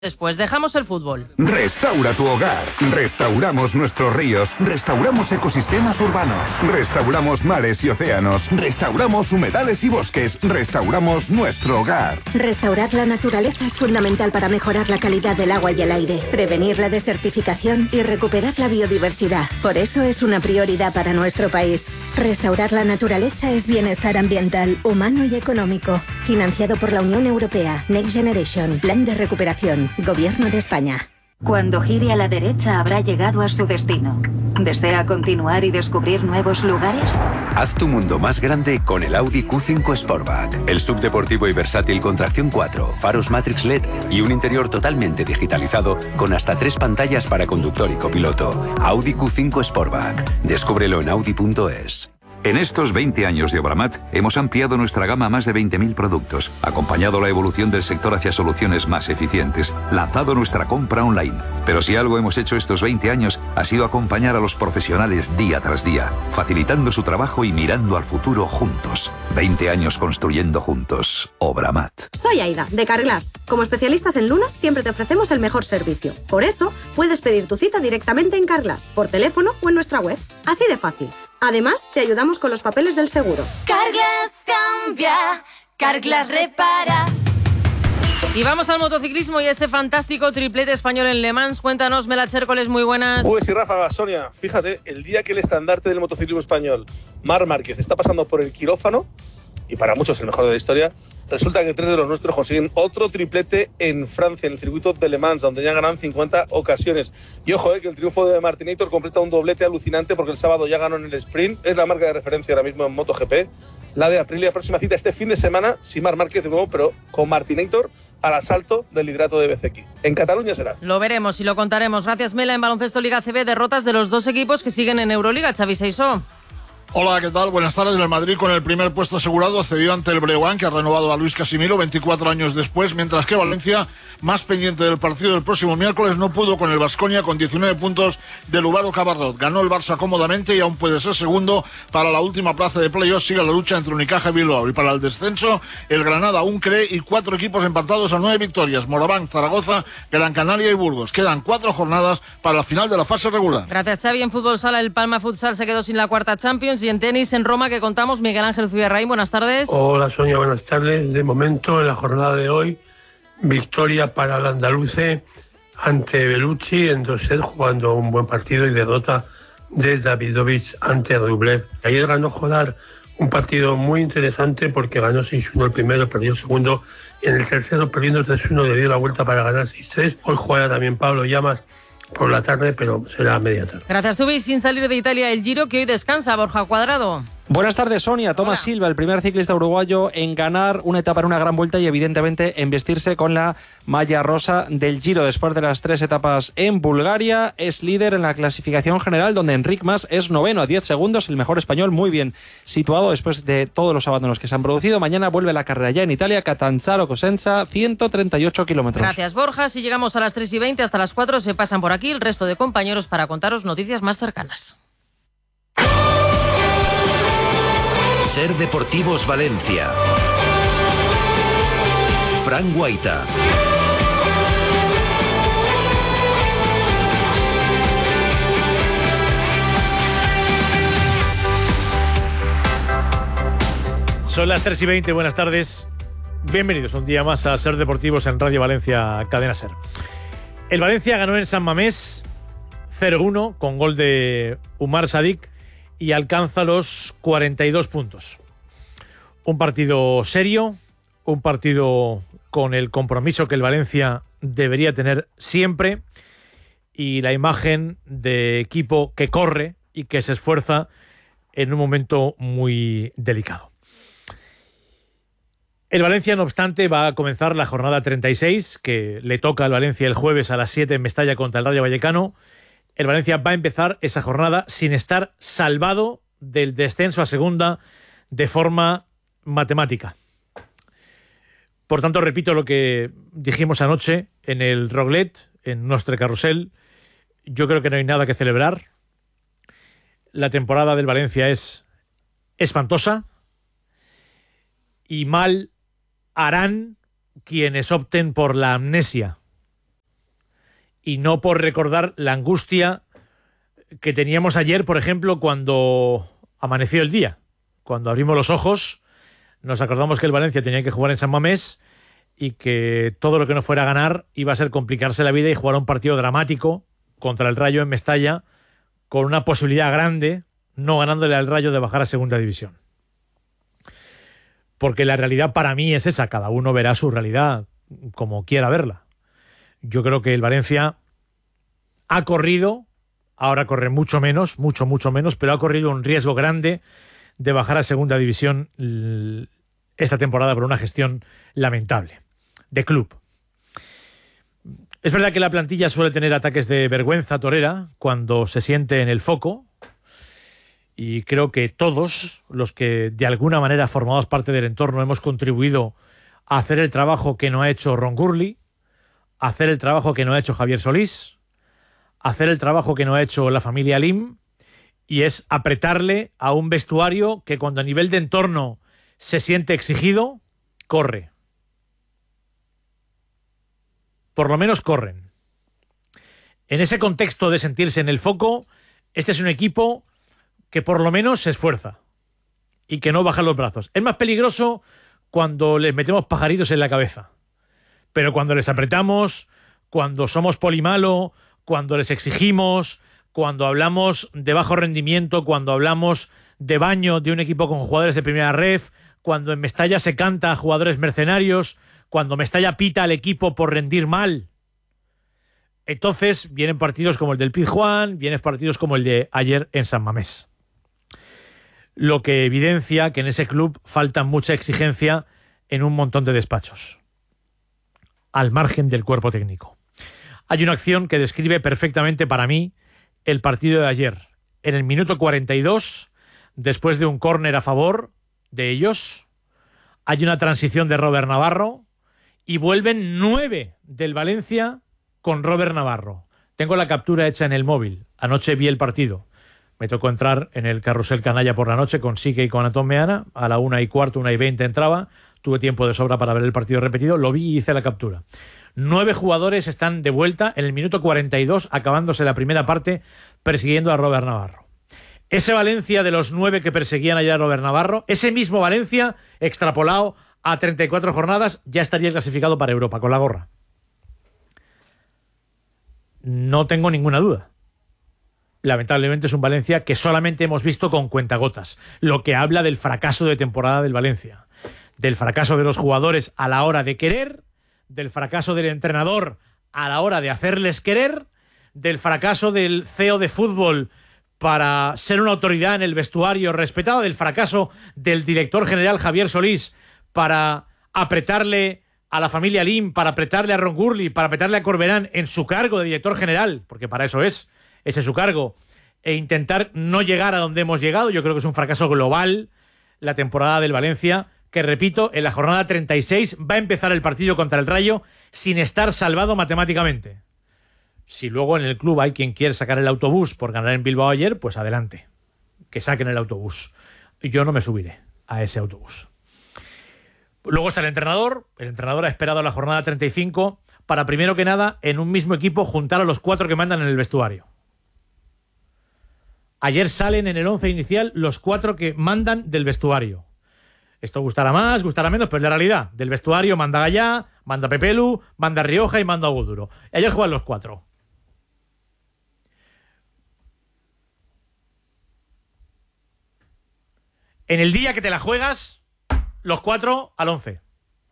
Después dejamos el fútbol. Restaura tu hogar. Restauramos nuestros ríos. Restauramos ecosistemas urbanos. Restauramos mares y océanos. Restauramos humedales y bosques. Restauramos nuestro hogar. Restaurar la naturaleza es fundamental para mejorar la calidad del agua y el aire, prevenir la desertificación y recuperar la biodiversidad. Por eso es una prioridad para nuestro país. Restaurar la naturaleza es bienestar ambiental, humano y económico. Financiado por la Unión Europea. Next Generation. Plan de recuperación. Gobierno de España. Cuando gire a la derecha habrá llegado a su destino. ¿Desea continuar y descubrir nuevos lugares? Haz tu mundo más grande con el Audi Q5 Sportback. El subdeportivo y versátil con tracción 4, faros Matrix LED y un interior totalmente digitalizado con hasta 3 pantallas para conductor y copiloto. Audi Q5 Sportback. Descúbrelo en audi.es. En estos 20 años de Obramat hemos ampliado nuestra gama a más de 20.000 productos, acompañado la evolución del sector hacia soluciones más eficientes, lanzado nuestra compra online. Pero si algo hemos hecho estos 20 años ha sido acompañar a los profesionales día tras día, facilitando su trabajo y mirando al futuro juntos. 20 años construyendo juntos. Obramat. Soy Aida, de Carglass. Como especialistas en lunas siempre te ofrecemos el mejor servicio. Por eso puedes pedir tu cita directamente en Carglass, por teléfono o en nuestra web. Así de fácil. Además, te ayudamos con los papeles del seguro. Carglass cambia, Carglass repara. Y vamos al motociclismo y ese fantástico triplete español en Le Mans. Cuéntanos, Melache Hércoles, muy buenas. Pues sí, Rafa, Sonia, fíjate, el día que el estandarte del motociclismo español, Marc Márquez, está pasando por el quirófano, y para muchos el mejor de la historia, resulta que 3 de los nuestros consiguen otro triplete en Francia, en el circuito de Le Mans, donde ya ganan 50 ocasiones. Y ojo, que el triunfo de Martinator completa un doblete alucinante porque el sábado ya ganó en el sprint. Es la marca de referencia ahora mismo en MotoGP. La de Aprilia, próxima cita este fin de semana, sin Marc Márquez de nuevo, pero con Martinator al asalto del liderato de BCX. En Cataluña será. Lo veremos y lo contaremos. Gracias, Mela. En baloncesto Liga CB, derrotas de los dos equipos que siguen en Euroliga. Xavi Seiso. Hola, ¿qué tal? Buenas tardes. El Madrid con el primer puesto asegurado cedió ante el Breogán, que ha renovado a Luis Casimiro 24 años después, mientras que Valencia, más pendiente del partido del próximo miércoles, no pudo con el Baskonia con 19 puntos del Uvaro Cabarrot. Ganó el Barça cómodamente y aún puede ser segundo para la última plaza de playoff. Sigue la lucha entre Unicaja y Bilbao. Y para el descenso, el Granada aún cree y 4 equipos empatados a 9 victorias. Moraván, Zaragoza, Gran Canaria y Burgos. Quedan 4 jornadas para la final de la fase regular. Gracias, Xavi. En fútbol sala, el Palma Futsal se quedó sin la cuarta Champions. Y en tenis, en Roma, que contamos, Miguel Ángel Zubirraín, buenas tardes. Hola, Sonia, buenas tardes. De momento, en la jornada de hoy, victoria para el andaluce ante Bellucci en 2 sets, jugando un buen partido, y derrota de Davidovich ante Rublev. Ayer ganó Jodar un partido muy interesante porque ganó 6-1 el primero, perdió el segundo, y en el tercero, perdiendo 3-1, le dio la vuelta para ganar 6-3. Hoy juega también Pablo Llamas por la tarde, pero será a media tarde. Gracias, Tubi. Sin salir de Italia, el Giro, que hoy descansa. Borja Cuadrado. Buenas tardes, Sonia. Tomás Silva, el primer ciclista uruguayo en ganar una etapa en una gran vuelta y evidentemente en vestirse con la malla rosa del Giro después de las 3 etapas en Bulgaria. Es líder en la clasificación general, donde Enric Mas es noveno a 10 segundos, el mejor español, muy bien situado después de todos los abandonos que se han producido. Mañana vuelve la carrera ya en Italia, Catanzaro-Cosenza, 138 kilómetros. Gracias, Borja. Si llegamos a las 3:20, hasta las 4 se pasan por aquí el resto de compañeros para contaros noticias más cercanas. Ser Deportivos Valencia. Fran Guaita. Son las 3:20, buenas tardes. Bienvenidos un día más a Ser Deportivos en Radio Valencia, Cadena Ser. El Valencia ganó en San Mamés 0-1 con gol de Umar Sadik y alcanza los 42 puntos. Un partido serio, un partido con el compromiso que el Valencia debería tener siempre y la imagen de equipo que corre y que se esfuerza en un momento muy delicado. El Valencia, no obstante, va a comenzar la jornada 36, que le toca al Valencia el jueves a las 7 en Mestalla contra el Rayo Vallecano. El Valencia va a empezar esa jornada sin estar salvado del descenso a segunda de forma matemática. Por tanto, repito lo que dijimos anoche en el Roglet, en nuestro carrusel. Yo creo que no hay nada que celebrar. La temporada del Valencia es espantosa y mal harán quienes opten por la amnesia y no por recordar la angustia que teníamos ayer, por ejemplo, cuando amaneció el día. Cuando abrimos los ojos, nos acordamos que el Valencia tenía que jugar en San Mamés y que todo lo que no fuera a ganar iba a ser complicarse la vida y jugar un partido dramático contra el Rayo en Mestalla, con una posibilidad grande, no ganándole al Rayo, de bajar a segunda división. Porque la realidad para mí es esa, cada uno verá su realidad como quiera verla. Yo creo que el Valencia ha corrido, ahora corre mucho menos, mucho menos, pero ha corrido un riesgo grande de bajar a segunda división esta temporada por una gestión lamentable de club. Es verdad que la plantilla suele tener ataques de vergüenza torera cuando se siente en el foco, y creo que todos los que de alguna manera formamos parte del entorno hemos contribuido a hacer el trabajo que no ha hecho Ron Gurley, a hacer el trabajo que no ha hecho Javier Solís, a hacer el trabajo que no ha hecho la familia Lim, y es apretarle a un vestuario que cuando a nivel de entorno se siente exigido, corre. Por lo menos corren. En ese contexto de sentirse en el foco, este es un equipo que por lo menos se esfuerza y que no baja los brazos. Es más peligroso cuando les metemos pajaritos en la cabeza. Pero cuando les apretamos, cuando somos polimalo, cuando les exigimos, cuando hablamos de bajo rendimiento, cuando hablamos de baño de un equipo con jugadores de primera ref, cuando en Mestalla se canta a jugadores mercenarios, cuando Mestalla pita al equipo por rendir mal, entonces vienen partidos como el del Pizjuán, vienen partidos como el de ayer en San Mamés. Lo que evidencia que en ese club falta mucha exigencia en un montón de despachos, al margen del cuerpo técnico. Hay una acción que describe perfectamente para mí el partido de ayer. En el minuto 42, después de un córner a favor de ellos, hay una transición de Robert Navarro y vuelven 9 del Valencia con Robert Navarro. Tengo la captura hecha en el móvil. Anoche vi el partido. Me tocó entrar en el carrusel canalla por la noche con Sique y con Antón Meana. A la 1:15, 1:20 entraba. Tuve tiempo de sobra para ver el partido repetido. Lo vi y hice la captura. 9 jugadores están de vuelta en el minuto 42, acabándose la primera parte, persiguiendo a Robert Navarro. Ese Valencia de los 9 que perseguían ayer a Robert Navarro, ese mismo Valencia, extrapolado a 34 jornadas, ya estaría clasificado para Europa, con la gorra. No tengo ninguna duda. Lamentablemente es un Valencia que solamente hemos visto con cuentagotas, lo que habla del fracaso de temporada del Valencia, del fracaso de los jugadores a la hora de querer, del fracaso del entrenador a la hora de hacerles querer, del fracaso del CEO de fútbol para ser una autoridad en el vestuario respetado, del fracaso del director general Javier Solís para apretarle a la familia Lim, para apretarle a Ron Gurley, para apretarle a Corberán en su cargo de director general, porque para eso ese es su cargo, e intentar no llegar a donde hemos llegado. Yo creo que es un fracaso global la temporada del Valencia, que repito, en la jornada 36 va a empezar el partido contra el Rayo sin estar salvado matemáticamente. Si luego en el club hay quien quiere sacar el autobús por ganar en Bilbao ayer, pues adelante, que saquen el autobús. Yo no me subiré a ese autobús. Luego está el entrenador ha esperado la jornada 35 para, primero que nada, en un mismo equipo juntar a los 4 que mandan en el vestuario. Ayer salen en el 11 inicial los 4 que mandan del vestuario. Esto gustará más, gustará menos, pero es la realidad. Del vestuario manda Gallá, manda Pepelu, manda Rioja y manda Aguduro. Ayer juegan los 4. En el día que te la juegas, los 4 al 11.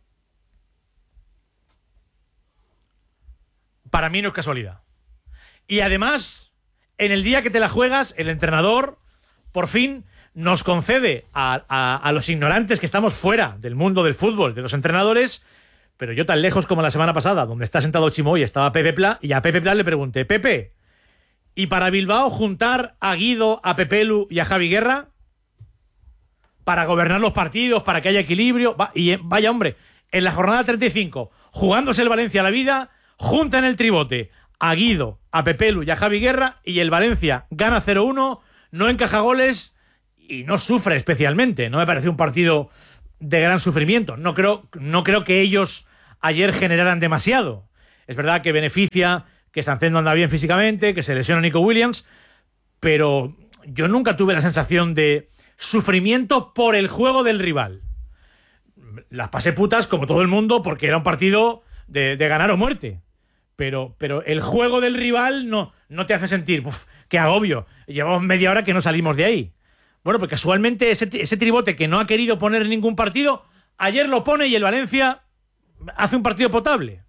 Para mí no es casualidad. Y además, en el día que te la juegas, el entrenador, por fin, nos concede a los ignorantes que estamos fuera del mundo del fútbol, de los entrenadores, pero yo tan lejos como la semana pasada, donde está sentado Chimo y estaba Pepe Pla, y a Pepe Pla le pregunté, Pepe, ¿y para Bilbao juntar a Guido, a Pepelu y a Javi Guerra? Para gobernar los partidos, para que haya equilibrio. Y vaya hombre, en la jornada 35, jugándose el Valencia a la vida, junta en el tribote a Guido, a Pepelu y a Javi Guerra, y el Valencia gana 0-1, no encaja goles y no sufre especialmente. No me pareció un partido de gran sufrimiento. No creo que ellos ayer generaran demasiado. Es verdad que beneficia que Sánchez no anda bien físicamente, que se lesiona Nico Williams, pero yo nunca tuve la sensación de sufrimiento por el juego del rival. Las pasé putas como todo el mundo porque era un partido de ganar o muerte. Pero el juego del rival no te hace sentir, ¡uf, qué agobio! Llevamos media hora que no salimos de ahí. Bueno, pues casualmente ese tribote que no ha querido poner en ningún partido, ayer lo pone y el Valencia hace un partido potable.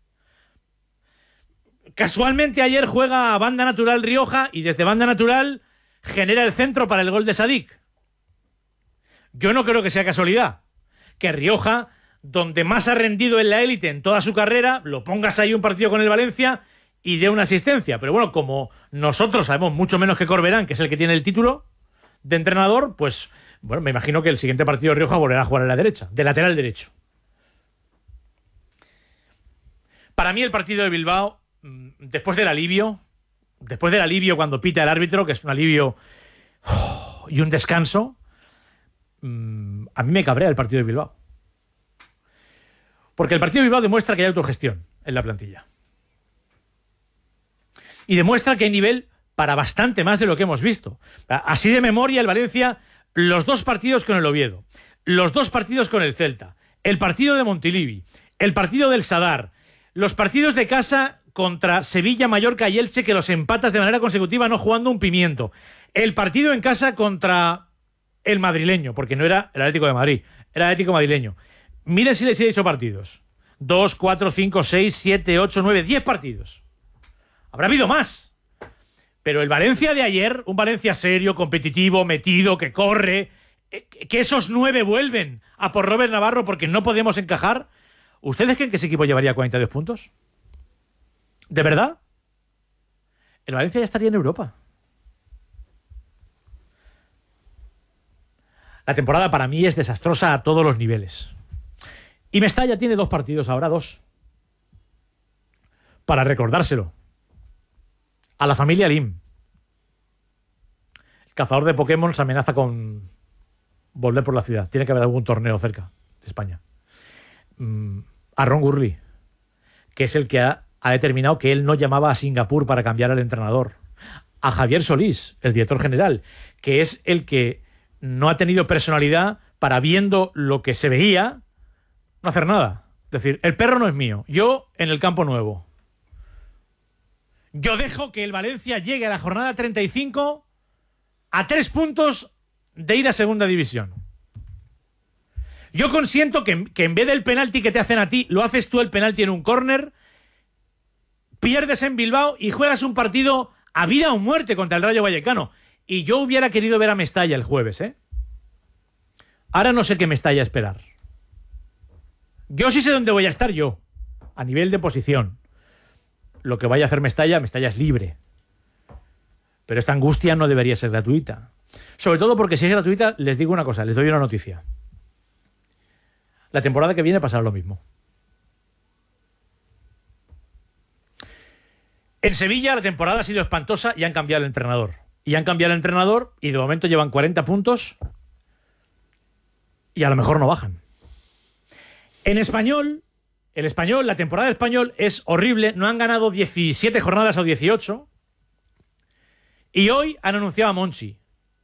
Casualmente ayer juega a banda natural Rioja y desde banda natural genera el centro para el gol de Sadik. Yo no creo que sea casualidad que Rioja, donde más ha rendido en la élite en toda su carrera, lo pongas ahí un partido con el Valencia y dé una asistencia. Pero bueno, como nosotros sabemos mucho menos que Corberán, que es el que tiene el título de entrenador, pues bueno, me imagino que el siguiente partido Rioja volverá a jugar a la derecha, de lateral derecho. Para mí el partido de Bilbao, después del alivio cuando pita el árbitro, que es un alivio y un descanso, a mí me cabrea el partido de Bilbao. Porque el partido de Bilbao demuestra que hay autogestión en la plantilla. Y demuestra que hay nivel para bastante más de lo que hemos visto. Así de memoria, el Valencia, los 2 partidos con el Oviedo, los 2 partidos con el Celta, el partido de Montilivi, el partido del Sadar, los partidos de casa contra Sevilla, Mallorca y Elche, que los empatas de manera consecutiva no jugando un pimiento, el partido en casa contra el madrileño, porque no era el Atlético de Madrid, era el Atlético madrileño. Miren si les he dicho partidos. 2, 4, 5, 6, 7, 8, 9, 10 partidos. Habrá habido más. Pero el Valencia de ayer, un Valencia serio, competitivo, metido, que corre, que esos 9 vuelven a por Robert Navarro porque no podemos encajar. ¿Ustedes creen que ese equipo llevaría 42 puntos? ¿De verdad? El Valencia ya estaría en Europa. La temporada para mí es desastrosa a todos los niveles. Y Mestalla tiene 2 partidos ahora, 2. Para recordárselo. A la familia Lim. El cazador de Pokémon se amenaza con volver por la ciudad. Tiene que haber algún torneo cerca de España. A Ron Gurley, que es el que ha determinado que él no llamaba a Singapur para cambiar al entrenador. A Javier Solís, el director general, que es el que no ha tenido personalidad para, viendo lo que se veía, no hacer nada. Es decir, el perro no es mío. Yo en el campo nuevo. Yo dejo que el Valencia llegue a la jornada 35 a 3 puntos de ir a segunda división. Yo consiento que en vez del penalti que te hacen a ti, lo haces tú el penalti en un córner, pierdes en Bilbao y juegas un partido a vida o muerte contra el Rayo Vallecano. Y yo hubiera querido ver a Mestalla el jueves, ¿eh? Ahora no sé qué Mestalla esperar. Yo sí sé dónde voy a estar yo, a nivel de posición. Lo que vaya a hacer Mestalla es libre. Pero esta angustia no debería ser gratuita. Sobre todo porque si es gratuita, les digo una cosa, les doy una noticia. La temporada que viene pasará lo mismo. En Sevilla la temporada ha sido espantosa y han cambiado el entrenador. Y de momento llevan 40 puntos y a lo mejor no bajan. En Español, la temporada del Español es horrible. No han ganado 17 jornadas o 18. Y hoy han anunciado a Monchi.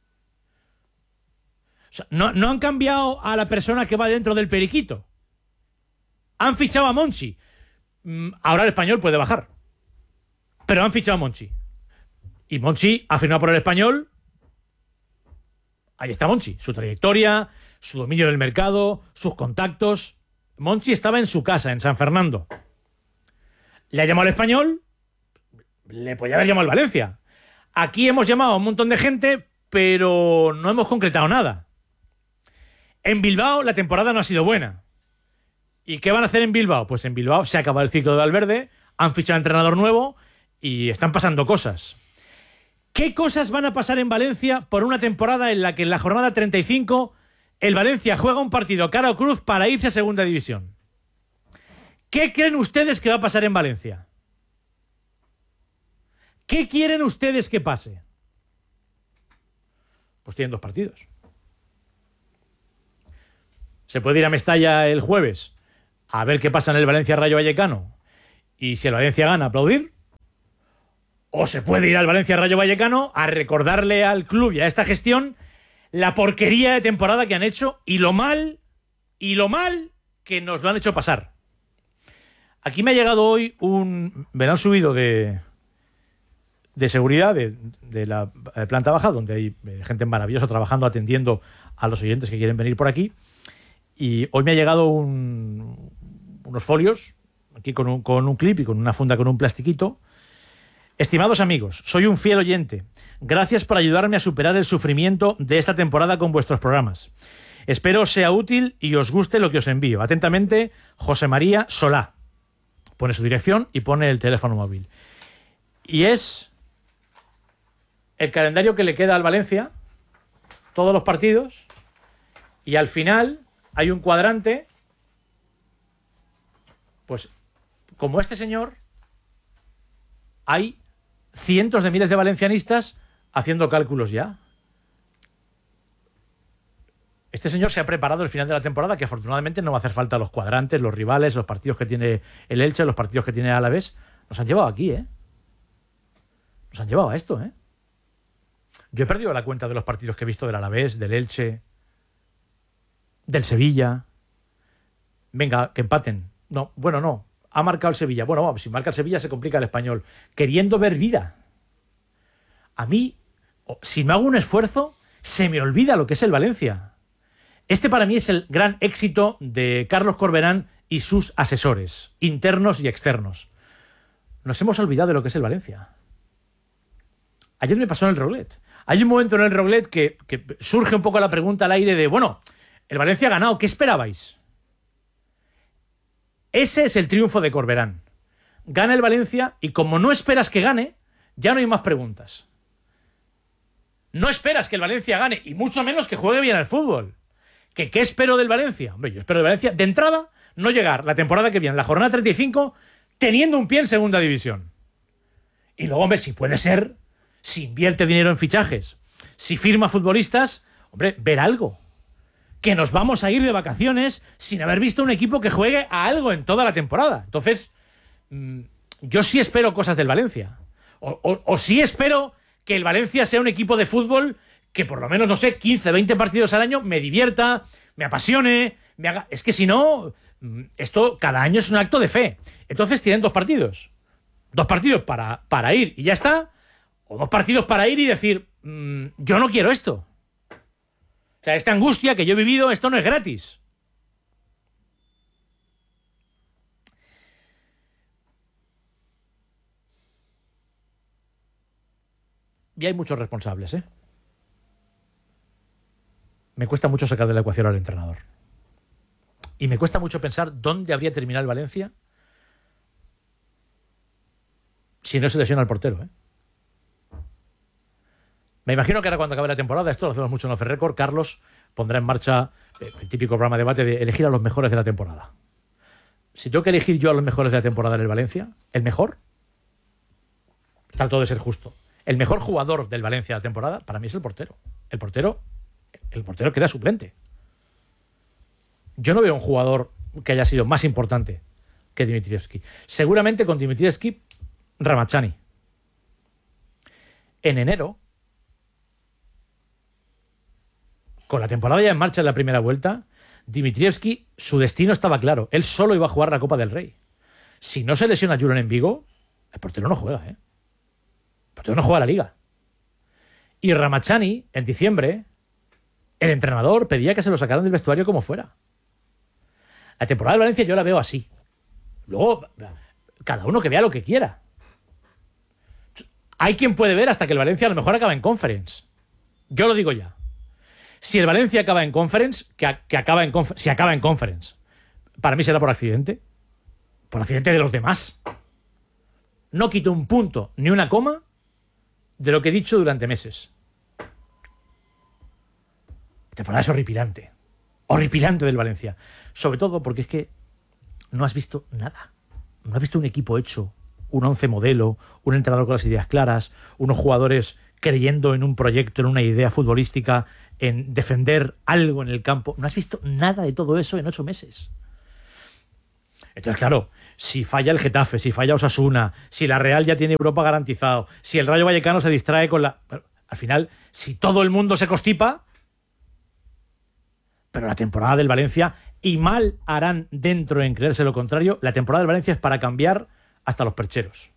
O sea, no han cambiado a la persona que va dentro del periquito. Han fichado a Monchi. Ahora el Español puede bajar. Pero han fichado a Monchi. Y Monchi ha firmado por el Español. Ahí está Monchi. Su trayectoria, su dominio del mercado, sus contactos. Monchi estaba en su casa, en San Fernando. Le ha llamado al Español. Le podía haber llamado al Valencia. Aquí hemos llamado a un montón de gente, pero no hemos concretado nada. En Bilbao la temporada no ha sido buena. ¿Y qué van a hacer en Bilbao? Pues en Bilbao se ha acabado el ciclo de Valverde, han fichado entrenador nuevo y están pasando cosas. ¿Qué cosas van a pasar en Valencia por una temporada en la que en la jornada 35 el Valencia juega un partido cara o cruz para irse a segunda división? ¿Qué creen ustedes que va a pasar en Valencia? ¿Qué quieren ustedes que pase? Pues tienen 2 partidos. Se puede ir a Mestalla el jueves a ver qué pasa en el Valencia Rayo Vallecano y si el Valencia gana, aplaudir. o se puede ir al Valencia Rayo Vallecano a recordarle al club y a esta gestión la porquería de temporada que han hecho y lo mal que nos lo han hecho pasar. Aquí me ha llegado hoy me lo han subido de seguridad de la planta baja, donde hay gente maravillosa trabajando, atendiendo a los oyentes que quieren venir por aquí. Y hoy me ha llegado unos folios, aquí con un clip y con una funda con un plastiquito. Estimados amigos, soy un fiel oyente. Gracias por ayudarme a superar el sufrimiento de esta temporada con vuestros programas. Espero os sea útil y os guste lo que os envío. Atentamente, José María Solá. Pone su dirección y pone el teléfono móvil. Y es el calendario que le queda al Valencia, todos los partidos, y al final hay un cuadrante, pues como este señor, hay cientos de miles de valencianistas haciendo cálculos ya. Este señor se ha preparado el final de la temporada, que afortunadamente no va a hacer falta los cuadrantes, los rivales, los partidos que tiene el Elche, los partidos que tiene el Alavés. Nos han llevado aquí, ¿eh? Nos han llevado a esto, ¿eh? Yo he perdido la cuenta de los partidos que he visto del Alavés, del Elche, del Sevilla. Venga, que empaten. No, bueno, no. Ha marcado el Sevilla. Bueno, si marca el Sevilla se complica el Español. Queriendo ver vida. A mí, si no hago un esfuerzo, se me olvida lo que es el Valencia. Este para mí es el gran éxito de Carlos Corberán y sus asesores, internos y externos. Nos hemos olvidado de lo que es el Valencia. Ayer me pasó en el Roulette. Hay un momento en el Roulette que surge un poco la pregunta al aire de, bueno, el Valencia ha ganado, ¿qué esperabais? Ese es el triunfo de Corberán. Gana el Valencia y como no esperas que gane, ya no hay más preguntas. No esperas que el Valencia gane y mucho menos que juegue bien al fútbol. ¿Qué espero del Valencia? Hombre, yo espero del Valencia, de entrada, no llegar la temporada que viene, la jornada 35, teniendo un pie en segunda división. Y luego, hombre, si puede ser, si invierte dinero en fichajes, si firma futbolistas, hombre, ver algo. Que nos vamos a ir de vacaciones sin haber visto un equipo que juegue a algo en toda la temporada. Entonces, yo sí espero cosas del Valencia. O sí espero que el Valencia sea un equipo de fútbol que por lo menos, no sé, 15, 20 partidos al año me divierta, me apasione, me haga... Es que si no, esto cada año es un acto de fe. Entonces tienen dos partidos. Dos partidos para ir y ya está. O dos partidos para ir y decir, yo no quiero esto. O sea, esta angustia que yo he vivido, esto no es gratis. Y hay muchos responsables, ¿eh? Me cuesta mucho sacar de la ecuación al entrenador. Y me cuesta mucho pensar dónde habría terminado el Valencia si no se lesiona al portero, ¿eh? Me imagino que ahora cuando acabe la temporada, esto lo hacemos mucho en Off the Record, Carlos pondrá en marcha el típico programa de debate de elegir a los mejores de la temporada. Si tengo que elegir yo a los mejores de la temporada en el Valencia, el mejor, trato de ser justo, el mejor jugador del Valencia de la temporada, para mí es el portero. El portero que era suplente. Yo no veo un jugador que haya sido más importante que Dimitrievski. Seguramente con Dimitrievski, Ramachani. En enero, con la temporada ya en marcha en la primera vuelta, Dimitrievski, su destino estaba claro. Él solo iba a jugar la Copa del Rey. Si no se lesiona Julen en Vigo, el portero no juega, ¿eh? El portero no juega la Liga. Y Ramachani, en diciembre, el entrenador pedía que se lo sacaran del vestuario como fuera. La temporada de Valencia yo la veo así. Luego, cada uno que vea lo que quiera. Hay quien puede ver hasta que el Valencia a lo mejor acaba en Conference. Yo lo digo ya. Si el Valencia acaba en Conference, si acaba en Conference, para mí será por accidente. Por accidente de los demás. No quito un punto ni una coma de lo que he dicho durante meses. La temporada es horripilante. Horripilante del Valencia. Sobre todo porque es que no has visto nada. No has visto un equipo hecho, un 11 modelo, un entrenador con las ideas claras, unos jugadores creyendo en un proyecto, en una idea futbolística, en defender algo en el campo. No has visto nada de todo eso en 8 meses. Entonces, claro, si falla el Getafe, si falla Osasuna, si la Real ya tiene Europa garantizado, si el Rayo Vallecano se distrae con la... Al final, si todo el mundo se constipa, pero la temporada del Valencia, y mal harán dentro en creerse lo contrario, la temporada del Valencia es para cambiar hasta los percheros.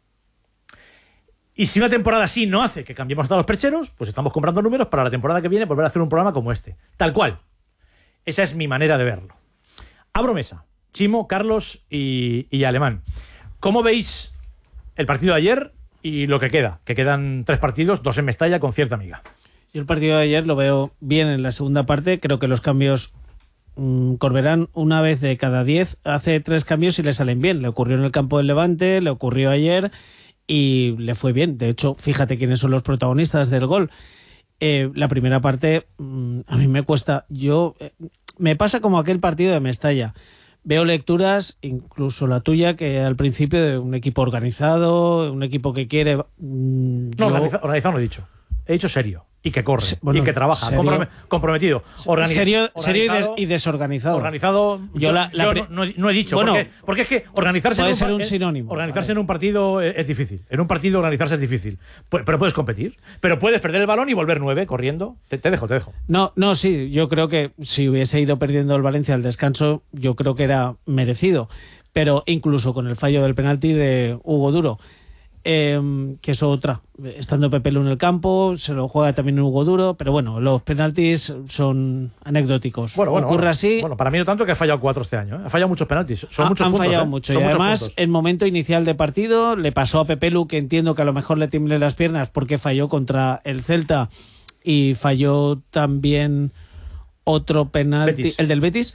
Y si una temporada así no hace que cambiemos hasta los percheros, pues estamos comprando números para la temporada que viene volver a hacer un programa como este. Tal cual. Esa es mi manera de verlo. Abro mesa. Chimo, Carlos y Alemán. ¿Cómo veis el partido de ayer y lo que queda? Que quedan 3 partidos, 2 en Mestalla con cierta amiga. Yo el partido de ayer lo veo bien en la segunda parte. Creo que los cambios, Corberán una vez de cada 10 hace 3 cambios y le salen bien. Le ocurrió en el campo del Levante, le ocurrió ayer y le fue bien. De hecho, fíjate quiénes son los protagonistas del gol. La primera parte a mí me cuesta. Me pasa como aquel partido de Mestalla. Veo lecturas, incluso la tuya, que al principio de un equipo organizado, un equipo que quiere... Organizado no he dicho. He dicho serio. Y que corre. Y que trabaja. Comprometido. Serio y desorganizado. Organizado. Yo no he dicho. Bueno, porque es que organizarse... Puede ser un sinónimo. Organizarse en un partido es difícil. En un partido organizarse es difícil. Pero puedes competir. Pero puedes perder el balón y volver 9 corriendo. Te dejo. No, sí. Yo creo que si hubiese ido perdiendo el Valencia al descanso, yo creo que era merecido. Pero incluso con el fallo del penalti de Hugo Duro, que es otra, estando Pepe Lu en el campo, se lo juega también Hugo Duro, pero bueno, los penaltis son anecdóticos. Ocurre así. Bueno, para mí no tanto, que ha fallado 4 este año, Ha fallado muchos penaltis. Son muchos puntos. Han fallado mucho. Y además, el momento inicial de partido le pasó a Pepe Lu, que entiendo que a lo mejor le tiemblen las piernas porque falló contra el Celta y falló también otro penalti, el del Betis.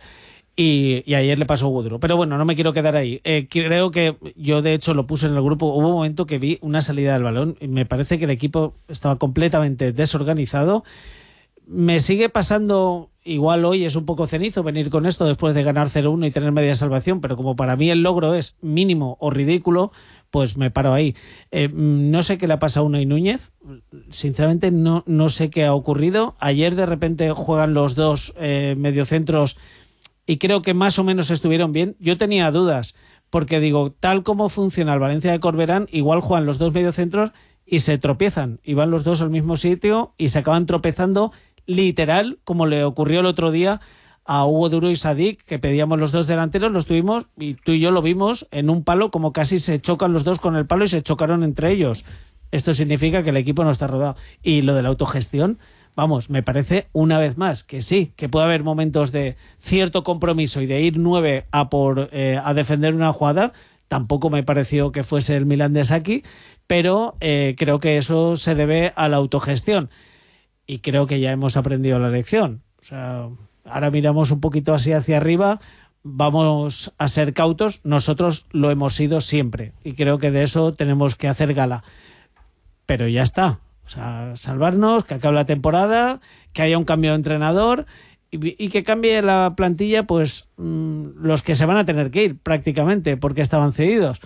Y ayer le pasó Hugo Duro. Pero bueno, no me quiero quedar ahí. Creo que yo, de hecho, lo puse en el grupo. Hubo un momento que vi una salida del balón y me parece que el equipo estaba completamente desorganizado. Me sigue pasando, igual hoy es un poco cenizo venir con esto después de ganar 0-1 y tener media salvación, pero como para mí el logro es mínimo o ridículo, pues me paro ahí. No sé qué le ha pasado a Unai Núñez. Sinceramente no sé qué ha ocurrido. Ayer de repente juegan los dos mediocentros y creo que más o menos estuvieron bien. Yo tenía dudas, porque digo, tal como funciona el Valencia de Corberán, igual juegan los dos mediocentros y se tropiezan, y van los dos al mismo sitio y se acaban tropezando, literal, como le ocurrió el otro día a Hugo Duro y Sadik, que pedíamos los dos delanteros, los tuvimos, y tú y yo lo vimos en un palo, como casi se chocan los dos con el palo y se chocaron entre ellos. Esto significa que el equipo no está rodado. Y lo de la autogestión, vamos, me parece una vez más que sí, que puede haber momentos de cierto compromiso y de ir 9 a defender una jugada. Tampoco me pareció que fuese el Milan de Saki, pero creo que eso se debe a la autogestión. Y creo que ya hemos aprendido la lección. O sea, ahora miramos un poquito así hacia arriba, vamos a ser cautos. Nosotros lo hemos sido siempre y creo que de eso tenemos que hacer gala. Pero ya está. O sea, salvarnos, que acabe la temporada, que haya un cambio de entrenador y que cambie la plantilla, pues los que se van a tener que ir prácticamente porque estaban cedidos,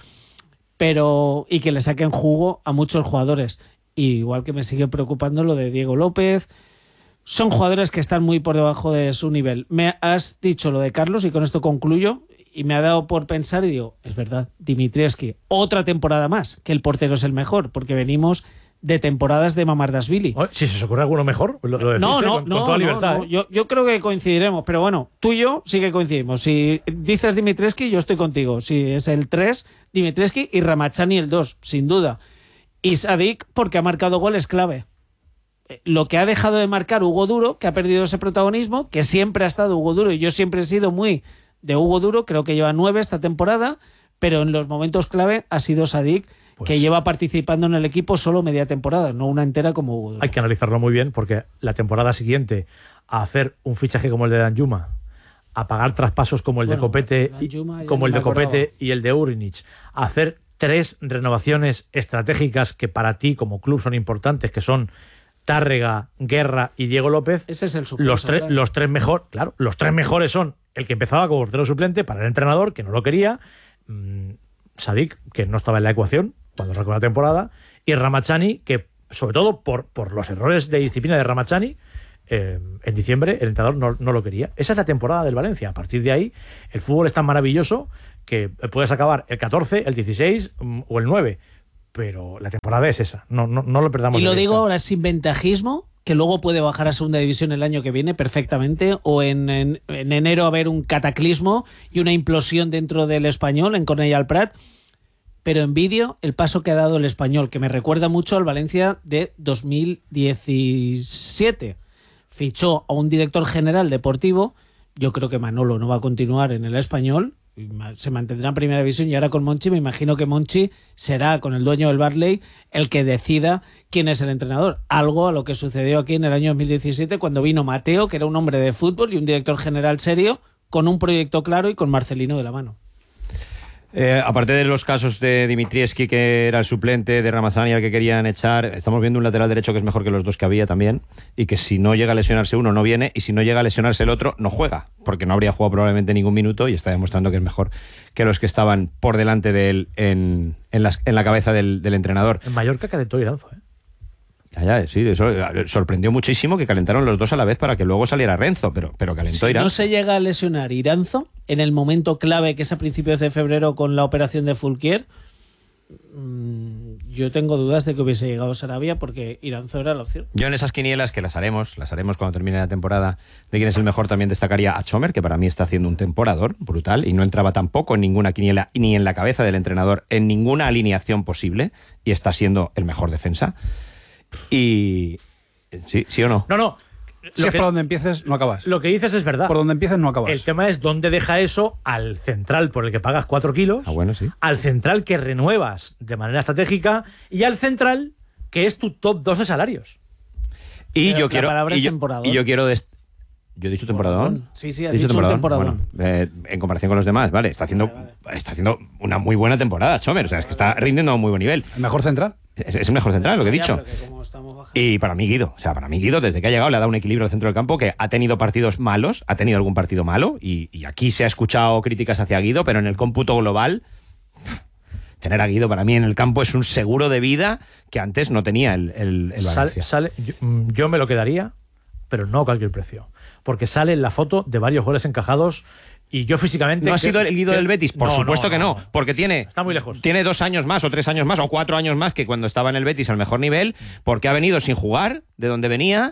pero y que le saquen jugo a muchos jugadores. Y igual que me sigue preocupando lo de Diego López, son jugadores que están muy por debajo de su nivel. Me has dicho lo de Carlos y con esto concluyo, y me ha dado por pensar y digo, es verdad, Dimitrievski, otra temporada más, que el portero es el mejor, porque venimos de temporadas de Mamardashvili. Si se os ocurre alguno mejor, lo decís, con toda libertad. Yo creo que coincidiremos, pero bueno, tú y yo sí que coincidimos. Si dices Dimitrievski, yo estoy contigo. Si es el 3, Dimitrievski, y Ramachani el 2, sin duda. Y Sadik, porque ha marcado goles clave. Lo que ha dejado de marcar Hugo Duro, que ha perdido ese protagonismo, que siempre ha estado Hugo Duro, y yo siempre he sido muy de Hugo Duro, creo que lleva 9 esta temporada, pero en los momentos clave ha sido Sadik, que lleva participando en el equipo solo media temporada, no una entera como Hugo Duro. Hay que analizarlo muy bien, porque la temporada siguiente, a hacer un fichaje como el de Danjuma, a pagar traspasos como el de Copete, y el de Urinic, a hacer 3 renovaciones estratégicas que para ti como club son importantes, que son Tárrega, Guerra y Diego López. Ese es el suplente. Los tres mejores son el que empezaba como portero suplente para el entrenador, que no lo quería, Sadik, que no estaba en la ecuación cuando sacó la temporada, y Ramachani, que sobre todo por los errores de disciplina de Ramachani, en diciembre el entrenador no lo quería. Esa es la temporada del Valencia. A partir de ahí, el fútbol es tan maravilloso que puedes acabar el 14, el 16 o el 9. Pero la temporada es esa. No lo perdamos. Y lo digo ahora sin ventajismo, que luego puede bajar a segunda división el año que viene perfectamente, o en enero haber un cataclismo y una implosión dentro del Español, en Cornellà al Prat. Pero envidio el paso que ha dado el Español, que me recuerda mucho al Valencia de 2017. Fichó a un director general deportivo. Yo creo que Manolo no va a continuar en el Español, se mantendrá en primera división, y ahora con Monchi me imagino que Monchi será, con el dueño del Barley, el que decida quién es el entrenador. Algo a lo que sucedió aquí en el año 2017 cuando vino Mateo, que era un hombre de fútbol y un director general serio, con un proyecto claro y con Marcelino de la mano. Aparte de los casos de Dimitrievski, que era el suplente, de Ramazani al que querían echar, estamos viendo un lateral derecho que es mejor que los dos que había también, y que si no llega a lesionarse uno no viene, y si no llega a lesionarse el otro no juega, porque no habría jugado probablemente ningún minuto, y está demostrando que es mejor que los que estaban por delante de él en la cabeza del entrenador. En Mallorca calentó Iranzo, Sí, eso sorprendió muchísimo que calentaron los dos a la vez para que luego saliera Renzo, pero calentó Si Iranzo. no se llega a lesionar Iranzo en el momento clave, que es a principios de febrero con la operación de Fulquier, yo tengo dudas de que hubiese llegado Sarabia, porque Iranzo era la opción. Yo en esas quinielas, que las haremos cuando termine la temporada, de quién es el mejor, también destacaría a Chomer, que para mí está haciendo un temporador brutal y no entraba tampoco en ninguna quiniela ni en la cabeza del entrenador en ninguna alineación posible, y está siendo el mejor defensa. Y... ¿Sí o no? No. Si es por donde empieces, no acabas. Lo que dices es verdad. Por donde empieces, no acabas. El tema es dónde deja eso al central por el que pagas 4 kilos, bueno, sí, al central que renuevas de manera estratégica y al central que es tu top 2 de salarios. Y yo quiero... temporador. Yo he dicho temporadón. Sí, has dicho un temporadón. Bueno, en comparación con los demás, vale, está haciendo una muy buena temporada, Chomer. O sea, es que está rindiendo a un muy buen nivel. ¿El mejor central? Es el mejor central, lo que he dicho. Y para mí Guido, desde que ha llegado, le ha dado un equilibrio al centro del campo, que ha tenido partidos malos, ha tenido algún partido malo, y aquí se ha escuchado críticas hacia Guido, pero en el cómputo global, tener a Guido para mí en el campo es un seguro de vida que antes no tenía el Valencia. Yo me lo quedaría, pero no a cualquier precio, porque sale en la foto de varios goles encajados. Y yo físicamente... ¿No ha sido el Guido del Betis? Por supuesto que no, porque está muy lejos. Tiene 2 años más, o 3 años más, o 4 años más que cuando estaba en el Betis al mejor nivel, porque ha venido sin jugar de donde venía,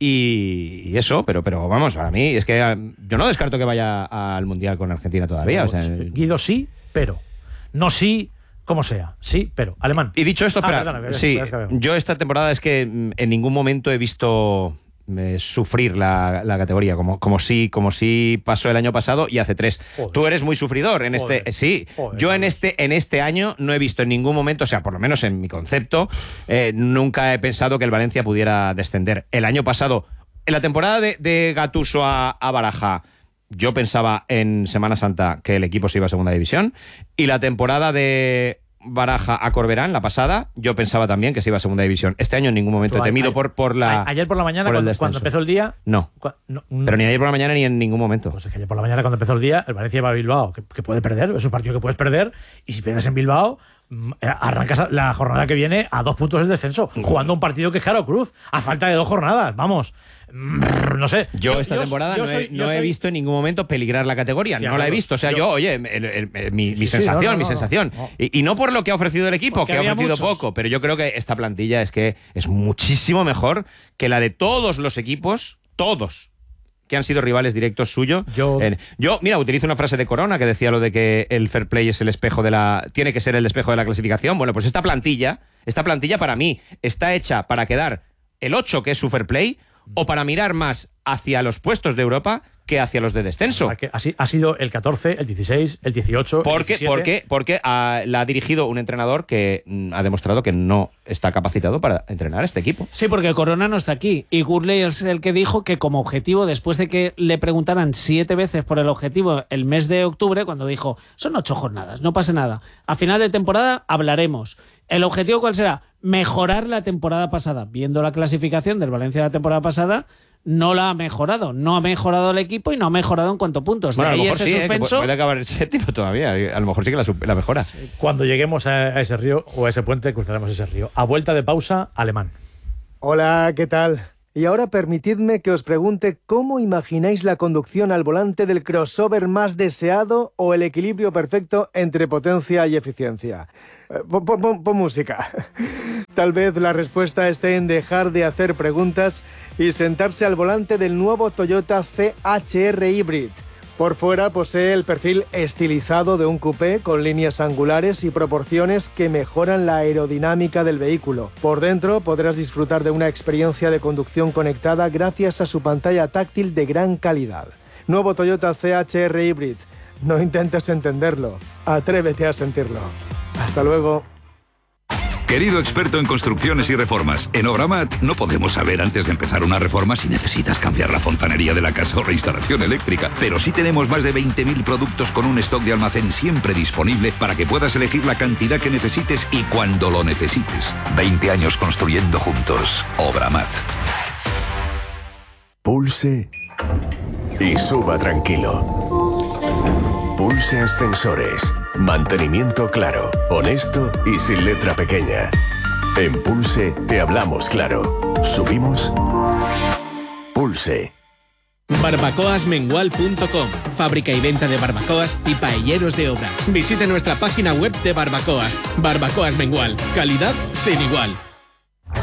y eso, pero vamos, para mí es que yo no descarto que vaya al Mundial con Argentina todavía. O sea, Guido sí, pero no sí... Como sea, sí, pero alemán. Y dicho esto, yo esta temporada es que en ningún momento he visto sufrir la categoría, como sí pasó el año pasado y hace 3. Joder. Tú eres muy sufridor en Joder. Yo en este año no he visto en ningún momento, o sea, por lo menos en mi concepto, nunca he pensado que el Valencia pudiera descender. El año pasado, en la temporada de Gattuso a Baraja, yo pensaba en Semana Santa que el equipo se iba a segunda división, y la temporada de Baraja a Corberán, la pasada, yo pensaba también que se iba a segunda división. Este año en ningún momento he temido por la... Ayer por la mañana, cuando empezó el día... No. Pero ni ayer por la mañana ni en ningún momento. Pues es que ayer por la mañana, cuando empezó el día, el Valencia va a Bilbao, que puede perder, es un partido que puedes perder, y si pierdes en Bilbao, arrancas la jornada que viene a 2 puntos del descenso, jugando un partido que es Caro Cruz, a falta de 2 jornadas, vamos. No sé. Yo esta temporada no he visto en ningún momento peligrar la categoría. No la he visto. O sea, mi sensación. No. Y no por lo que ha ofrecido el equipo, porque que ha ofrecido muchos. poco, pero yo creo que esta plantilla es muchísimo mejor que la de todos los equipos, todos, que han sido rivales directos suyos. Yo utilizo una frase de Corona que decía lo de que el fair play es el espejo tiene que ser el espejo de la clasificación. Bueno, pues esta plantilla para mí está hecha para quedar el 8, que es su fair play, o para mirar más hacia los puestos de Europa que hacia los de descenso. Así ha sido el 14, el 16, el 18, el 17. Porque la ha dirigido un entrenador que ha demostrado que no está capacitado para entrenar a este equipo. Sí, porque Corona no está aquí. Y Gurley es el que dijo que como objetivo, después de que le preguntaran 7 veces por el objetivo el mes de octubre, cuando dijo, son 8 jornadas, no pasa nada. A final de temporada hablaremos. ¿El objetivo cuál será? Mejorar la temporada pasada. Viendo la clasificación del Valencia de la temporada pasada, no la ha mejorado. No ha mejorado el equipo y no ha mejorado en cuanto a puntos. Bueno, de a lo ahí mejor ese sí, suspenso. puede acabar el 7º todavía. A lo mejor sí que la mejora. Cuando lleguemos a ese río o a ese puente, cruzaremos ese río. A vuelta de pausa, alemán. Hola, ¿qué tal? Y ahora permitidme que os pregunte cómo imagináis la conducción al volante del crossover más deseado o el equilibrio perfecto entre potencia y eficiencia. Pon música. Tal vez la respuesta esté en dejar de hacer preguntas y sentarse al volante del nuevo Toyota CHR Hybrid. Por fuera posee el perfil estilizado de un coupé con líneas angulares y proporciones que mejoran la aerodinámica del vehículo. Por dentro podrás disfrutar de una experiencia de conducción conectada gracias a su pantalla táctil de gran calidad. Nuevo Toyota CHR Hybrid. No intentes entenderlo, atrévete a sentirlo. Hasta luego. Querido experto en construcciones y reformas, en Obramat no podemos saber antes de empezar una reforma si necesitas cambiar la fontanería de la casa o reinstalación eléctrica, pero sí tenemos más de 20.000 productos con un stock de almacén siempre disponible para que puedas elegir la cantidad que necesites y cuando lo necesites. 20 años construyendo juntos. Obramat. Pulse y suba tranquilo. Pulse Ascensores. Mantenimiento claro, honesto y sin letra pequeña. En Pulse te hablamos claro. ¿Subimos? Pulse. Barbacoasmengual.com. Fábrica y venta de barbacoas y paelleros de obra. Visite nuestra página web de barbacoas. Barbacoas Mengual. Calidad sin igual.